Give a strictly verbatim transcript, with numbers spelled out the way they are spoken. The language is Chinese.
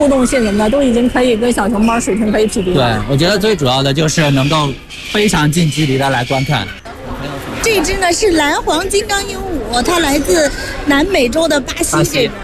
互动性什么的都已经可以跟小熊猫水平可以匹敌了。 对，我觉得最主要的就是能够非常近距离的来观看。 这只呢是蓝黄金刚鹦鹉，它来自南美洲的巴西这边。